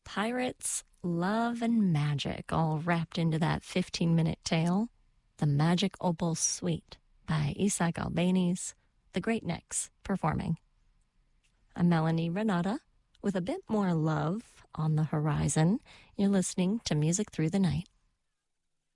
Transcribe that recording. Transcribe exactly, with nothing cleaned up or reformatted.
Pirates, love, and magic all wrapped into that fifteen-minute tale. The Magic Opal Suite by Isaac Albeniz, the Great Nicks performing. I'm Melanie Renata with a bit more love on the horizon. You're listening to Music Through the Night.